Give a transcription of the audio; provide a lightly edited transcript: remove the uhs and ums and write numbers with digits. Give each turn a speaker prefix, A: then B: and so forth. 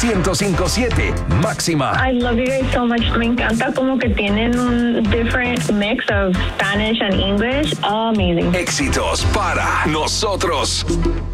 A: 105.7 Máxima.
B: I love you guys so much. Me encanta como que tienen un different mix of Spanish and English. Amazing.
A: Éxitos para nosotros.